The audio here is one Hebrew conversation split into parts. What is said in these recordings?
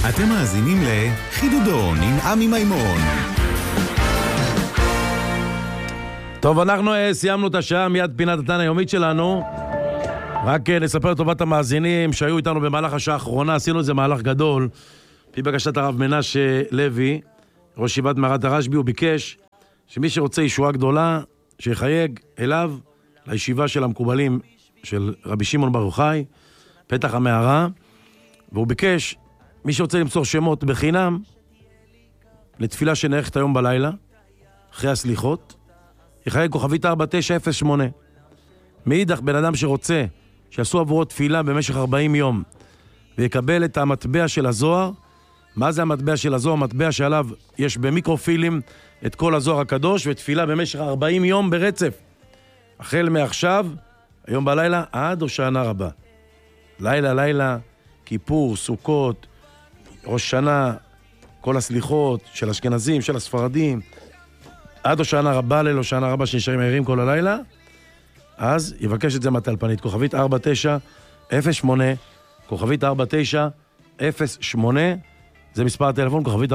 אתם מאזינים לחידודון עם עמי מימון. טוב, אנחנו סיימנו את השעה, מיד פינת התניה היומית שלנו. רק נספר לטובת המאזינים שהיו איתנו במהלך השעה האחרונה, עשינו איזה מהלך גדול. פי בקשת הרב מנשה לוי, ראש ישיבת מערת הרשב"י, הוא ביקש שמי שרוצה ישועה גדולה, שיחייג אליו לישיבה של המקובלים של רבי שמעון בר יוחאי, פתח המערה, והוא ביקש, מי שרוצה למסור שמות בחינם, לתפילה שנערכת היום בלילה, אחרי הסליחות, יחייג כוכבית 4908. מאידך, בן אדם שרוצה שיעשו עבורו תפילה במשך 40 יום, ויקבל את המטבע של הזוהר. מה זה המטבע של הזוהר? המטבע שעליו יש במיקרופילים את כל הזוהר הקדוש, ותפילה במשך 40 יום ברצף. החל מעכשיו, היום בלילה, עד הושענא רבה. לילה, כיפור, סוכות, ראש שנה, כל הסליחות של אשכנזים, של הספרדים, עד הושענא רבה, ליל הושענא רבה שנשארים ערים כל הלילה, אז יבקש את זה מהטלפנית, כוכבית 4908, כוכבית 4908, זה מספר הטלפון, כוכבית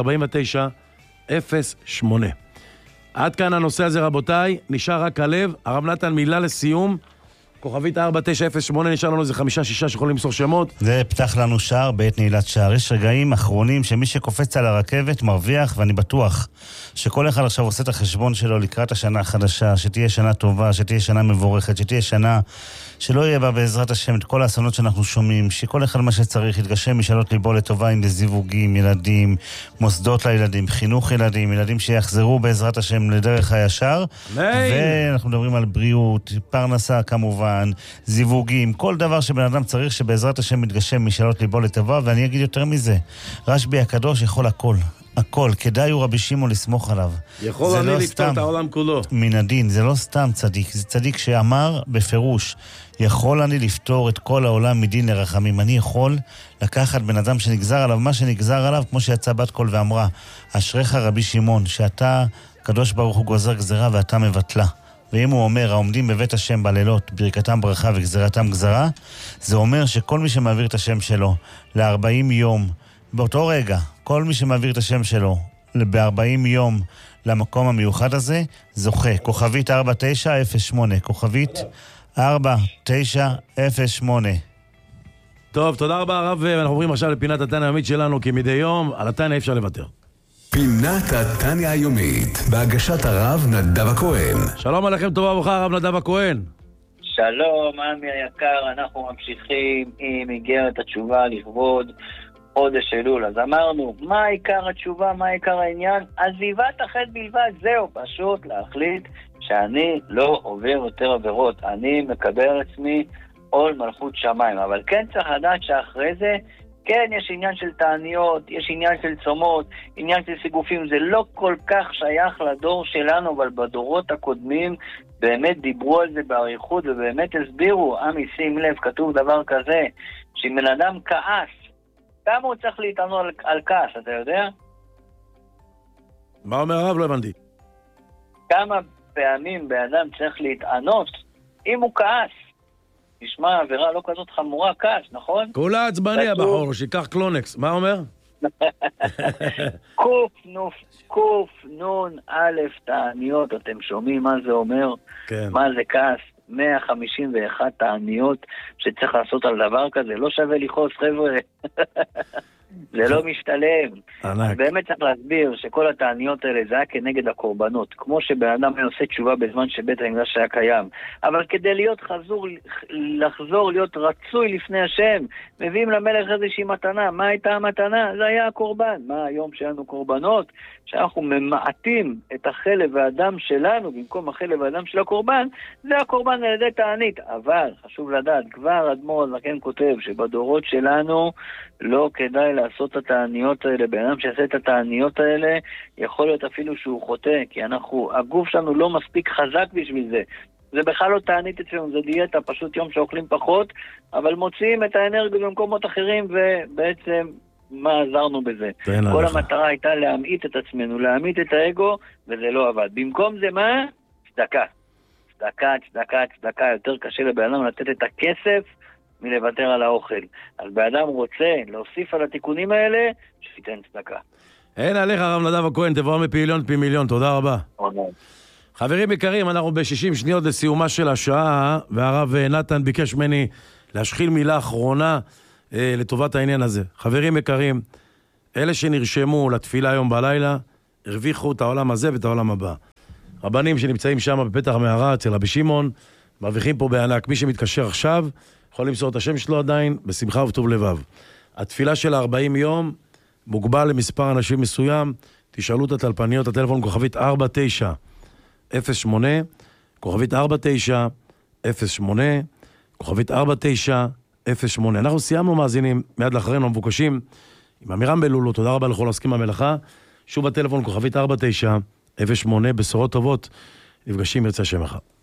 4908. עד כאן הנושא הזה, רבותיי, נשאר רק הלב. הרב נתן, מילה לסיום, כוכבית 4908, נשאר לנו איזה 5-6 שיכולים למסור שמות. זה פתח לנו שער בעת נעילת שער. יש רגעים אחרונים שמי שקופץ על הרכבת מרוויח, ואני בטוח שכל אחד עכשיו עושה את החשבון שלו לקראת השנה החדשה, שתהיה שנה טובה, שתהיה שנה מבורכת, שתהיה שנה שלא יהיה בה בעזרת השם את כל האסונות שאנחנו שומעים, שכל אחד מה שצריך יתגשם משאלות ליבו לטובה, אם לזיווגים, ילדים, מוסדות לילדים, חינוך ילדים, ילדים שיחזרו בעזרת השם לדרך הישר. ואנחנו מדברים על בריאות, פרנסה כמובן, זיווגים, כל דבר שבן אדם צריך שבעזרת השם מתגשם משאלות ליבו לטובה. ואני אגיד יותר מזה, רשב"י הקדוש יכול הכל. הכל, כדאי הוא רבי שמעון לסמוך עליו. יכול אני לפתור את העולם כולו. מן הדין, זה לא סתם צדיק, זה צדיק שאמר בפירוש, יכול אני לפתור את כל העולם מדין לרחמים. אני יכול לקחת בן אדם שנגזר עליו מה שנגזר עליו, כמו שיצא בת קול ואמרה, אשריך רבי שמעון, שאתה, קדוש ברוך הוא גוזר גזרה ואתה מבטלה. ואם הוא אומר, העומדים בבית השם בלילות, ברכתם ברכה וגזרתם גזרה, זה אומר שכל מי שמעביר את השם שלו ל-40 יום, באותו רגע, כל מי שמעביר את השם שלו ב-40 יום למקום המיוחד הזה, זוכה. כוכבית 4908, כוכבית 4908. טוב, תודה רבה הרב, ואנחנו עוברים עכשיו לפינת התניה היומית שלנו, כי מדי יום על התניה אפשר לוותר. פינת התניה היומית, בהגשת הרב נדב הכהן. שלום עליכם, טובה וברכה, הרב נדב הכהן. שלום, עמי היקר, אנחנו ממשיכים עם איגרת התשובה לכבוד חודש אלול. אז אמרנו, מה עיקר התשובה, מה עיקר העניין? עזיבת החטא בלבד, זהו, פשוט להחליט שאני לא עובר יותר עבירות, אני מקבל על עצמי עול מלכות שמיים. אבל כן צריך לדעת שאחרי זה, כן, יש עניין של תעניות, יש עניין של צומות, עניין של סיגופים, זה לא כל כך שייך לדור שלנו, אבל בדורות הקודמים באמת דיברו על זה בעריכות ובאמת הסבירו. עמי, שים לב, כתוב דבר כזה, שאם בן אדם כעס, כמה הוא צריך להתענות על כעס, אתה יודע? מה אומר הרב? לא הבנתי. כמה פעמים בן אדם צריך להתענות אם הוא כעס? נשמע עבירה לא כזאת חמורה, כעס, נכון? כולה עצבני הבחור, שיקח קלונקס. מה אומר? קוף נון א' תעניות, אתם שומעים מה זה אומר? כן. מה זה כעס? 151 תעניות שצריך לעשות על דבר כזה, לא שווה לכעוס, חבר'ה. זה לא משתלם. באמת צריך להסביר שכל התעניות האלה זה היה כנגד הקורבנות, כמו שבן אדם עושה תשובה בזמן שבית המקדש היה קיים, אבל כדי להיות לחזור להיות רצוי לפני השם, מביאים למלך איזושהי מתנה. מה הייתה המתנה? זה היה הקורבן. מה היום שלנו קורבנות? שאנחנו ממעטים את החלב והדם שלנו במקום החלב והדם של הקורבן, זה הקורבן על ידי תענית. אבל חשוב לדעת, כבר אדמו"ר הזקן כותב שבדורות שלנו לא כדאי לעשות את התעניות האלה. בן אדם שעשה את התעניות האלה יכול להיות אפילו שהוא חוטא, כי הגוף שלנו לא מספיק חזק בשביל זה. זה בכלל לא תענית אצלנו, זה דיאטה, פשוט יום שאוכלים פחות, אבל מוציאים את האנרגיה במקומות אחרים, ובעצם מה עזרנו בזה? כל המטרה הייתה להמעיט את עצמנו, להמעיט את האגו, וזה לא עבד. במקום זה מה? צדקה. צדקה. יותר קשה לבן אדם לתת את הכסף מלוותר על האוכל. אז באדם רוצה להוסיף על התיקונים האלה, שייתן צדקה. אין עליך הרב נדב הכהן, תבואו מפעיליון פי מיליון, תודה רבה. חברים יקרים, אנחנו ב-60 שניות לסיומה של השעה, והרב נתן ביקש ממני להשחיל מילה אחרונה לטובת העניין הזה. חברים יקרים, אלה שנרשמו לתפילה היום בלילה, הרוויחו את העולם הזה ואת העולם הבא. רבנים שנמצאים שם בפתח המערה אצל רבי שמעון, מרוויחים פה בענק. מי שמתקשר עכשיו, יכול למסור את השם שלו עדיין, בשמחה ובטוב לבב. התפילה של 40 יום, מוגבל למספר אנשים מסוים, תשאלו את הטלפניות, הטלפון כוכבית 4908, כוכבית 4908, כוכבית 4908. אנחנו סיימנו מאזינים, מיד לאחרינו המבוקשים, עם אמירם בלולו, תודה רבה לכל העוסקים במלאכה. שוב הטלפון כוכבית 4908, בשורות טובות, נפגשים ירצה שם אחד.